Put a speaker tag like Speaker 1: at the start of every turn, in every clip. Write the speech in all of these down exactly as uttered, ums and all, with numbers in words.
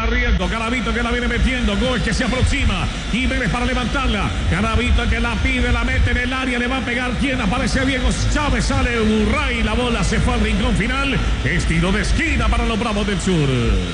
Speaker 1: barriendo. Garavito que la viene metiendo. Gómez que se aproxima. Jiménez para levantarla. Garavito que la pide, la mete en el área. Le va a pegar. ¿Quién aparece? Diego Chávez. Sale Burray. La bola se fue al rincón final. Es tiro de esquina para los Bravos del Sur.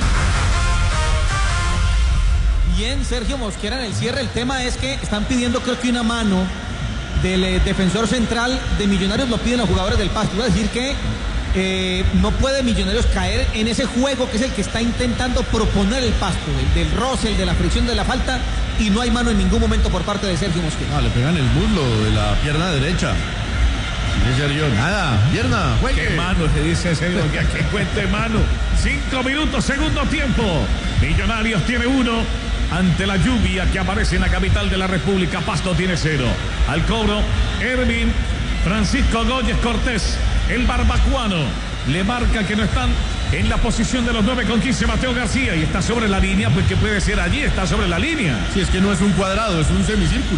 Speaker 2: Bien, Sergio Mosquera en el cierre. El tema es que están pidiendo, creo que una mano del eh, defensor central de Millonarios. Lo piden los jugadores del Pasto. Iba a decir que eh, no puede Millonarios caer en ese juego que es el que está intentando proponer el Pasto, el del roce, el de la fricción, de la falta, y no hay mano en ningún momento por parte de Sergio Mosquera.
Speaker 3: Ah, le pegan el muslo de la pierna derecha. Dice Sergio, nada, pierna, juegue.
Speaker 1: ¿Qué mano se dice Sergio? Que aquí cuente mano. Cinco minutos, segundo tiempo. Millonarios tiene uno. Ante la lluvia que aparece en la capital de la República, Pasto tiene cero. Al cobro, Ervin Francisco Gómez Cortés, el barbacuano, le marca que no están en la posición de los nueve con quince Mateo García, y está sobre la línea, pues que puede ser allí, está sobre la línea.
Speaker 3: Si es que no es un cuadrado, es un semicírculo.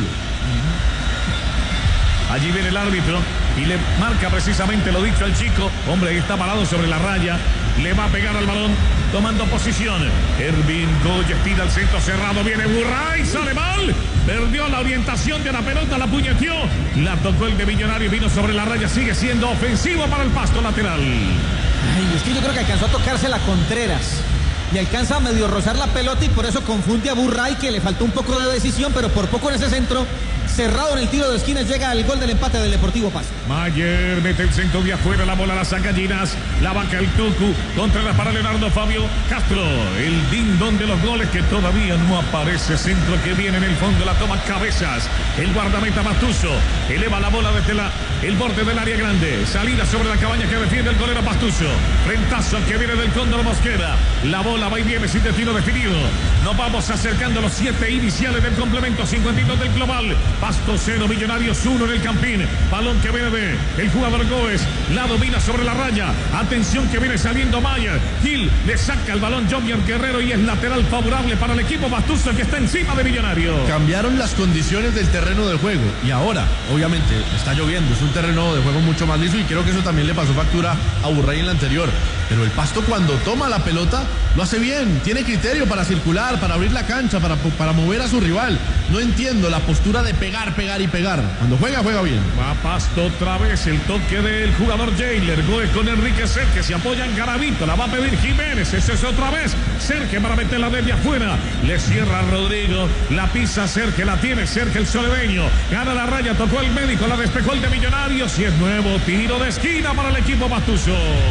Speaker 1: Allí viene el árbitro y le marca precisamente lo dicho al chico. Hombre, ahí está parado sobre la raya. Le va a pegar al balón tomando posición. Ervin Gómez tira al centro cerrado. Viene Burray, sale mal. Perdió la orientación de la pelota, la puñeteó. La tocó el de Millonarios, vino sobre la raya. Sigue siendo ofensivo para el Pasto lateral.
Speaker 2: Ay, es que yo creo que alcanzó a tocarse la Contreras. Y alcanza a medio rozar la pelota y por eso confunde a Burray, que le faltó un poco de decisión, pero por poco en ese centro, cerrado en el tiro de esquina, llega el gol del empate del Deportivo Pasto.
Speaker 1: Mayer mete el centro de afuera, la bola la saca Ginás, la banca el Tucu, contra la para Leonardo Fabio Castro, el dindón de los goles que todavía no aparece. Centro que viene en el fondo, la toma Cabezas, el guardameta Pastuso, eleva la bola desde la, el borde del área grande, salida sobre la cabaña que defiende el golero Pastuso, frentazo que viene del Cóndor Mosquera, la bola va y viene sin destino definido. Nos vamos acercando a los siete iniciales del complemento, cincuenta y dos del global. Pasto cero, Millonarios uno en el Campín. Balón que viene de el jugador Gómez, la domina sobre la raya. Atención que viene saliendo Mayer. Gil le saca el balón Jomier Guerrero y es lateral favorable para el equipo Pastuso, que está encima de Millonarios.
Speaker 3: Cambiaron las condiciones del terreno de juego y ahora, obviamente, está lloviendo. Es un terreno de juego mucho más liso y creo que eso también le pasó factura a Burray en la anterior. Pero el Pasto, cuando toma la pelota, lo hace bien. Tiene criterio para circular, para abrir la cancha, para, para mover a su rival. No entiendo la postura de pegar, pegar y pegar. Cuando juega, juega bien.
Speaker 1: Va Pasto otra vez, el toque del jugador Jailer. Gómez con Enrique Serque, se apoya en Garavito, la va a pedir Jiménez. Ese es otra vez Serque para meterla desde afuera. Le cierra Rodrigo, la pisa Serque, la tiene Serque el soledeño. Gana la raya, tocó el médico, la despejó el de Millonarios y es nuevo tiro de esquina para el equipo Pastuso.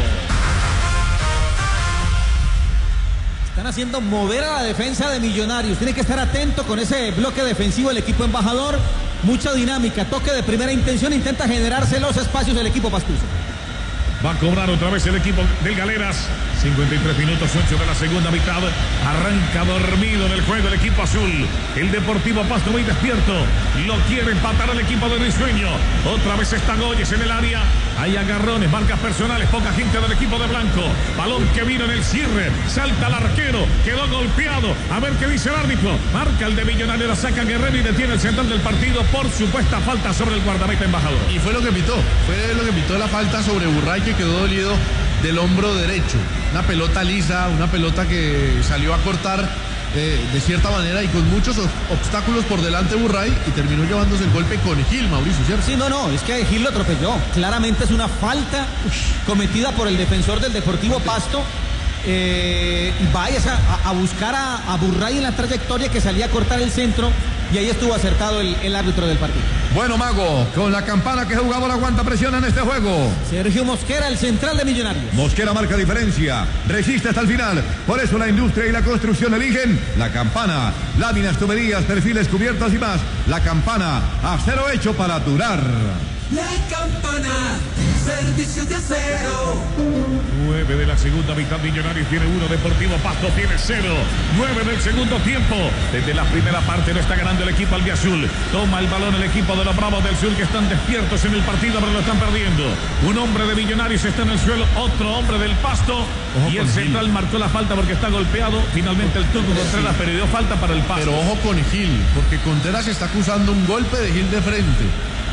Speaker 2: Están haciendo mover a la defensa de Millonarios. Tiene que estar atento con ese bloque defensivo el equipo embajador. Mucha dinámica, toque de primera intención, intenta generarse los espacios del equipo Pastuso.
Speaker 1: Va a cobrar otra vez el equipo del Galeras. cincuenta y tres minutos, ocho de la segunda mitad. Arranca dormido en el juego el equipo azul. El Deportivo Pasto muy despierto. Lo quiere empatar el equipo de Risueño. Otra vez está Gómez en el área. Hay agarrones, marcas personales, poca gente del equipo de Blanco. Balón que vino en el cierre. Salta el arquero. Quedó golpeado. A ver qué dice el árbitro. Marca el de Millonarios, la saca Guerrero y detiene el central del partido por supuesta falta sobre el guardameta embajador.
Speaker 3: Y fue lo que pitó. Fue lo que pitó la falta sobre Burray, que quedó dolido del hombro derecho. Una pelota lisa, una pelota que salió a cortar eh, de cierta manera y con muchos obstáculos por delante Burray, y terminó llevándose el golpe con Gil, Mauricio, ¿cierto?
Speaker 2: Sí, no, no, es que Gil lo atropelló. Claramente es una falta cometida por el defensor del Deportivo Pasto. Eh, vayas a, a buscar a, a Burray en la trayectoria, que salía a cortar el centro, y ahí estuvo acertado el, el árbitro del partido.
Speaker 4: Bueno, Mago, con la campana, que jugador aguanta presión en este juego.
Speaker 2: Sergio Mosquera, el central de Millonarios.
Speaker 4: Mosquera marca diferencia, resiste hasta el final. Por eso la industria y la construcción eligen la campana. Láminas, tuberías, perfiles, cubiertas y más. La campana, acero hecho para durar.
Speaker 5: La campana, servicios de acero.
Speaker 1: nueve de la segunda mitad, Millonarios tiene uno, Deportivo Pasto tiene cero. nueve del segundo tiempo. Desde la primera parte no está ganando el equipo albiazul. Toma el balón el equipo de los Bravos del Sur, que están despiertos en el partido, pero lo están perdiendo. Un hombre de Millonarios está en el suelo, otro hombre del Pasto. Ojo, y el central Gil marcó la falta porque está golpeado. Finalmente el Tucu Contreras, pero dio falta para el Pasto.
Speaker 3: Pero ojo con Gil, porque Contreras está acusando un golpe de Gil de frente.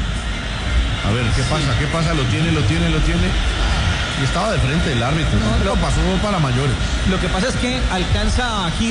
Speaker 3: A ver, ¿qué pasa? ¿Qué pasa? Lo tiene, lo tiene, lo tiene. Y estaba de frente el árbitro, ¿no? Pero pasó para mayores.
Speaker 2: Lo que pasa es que alcanza a Gil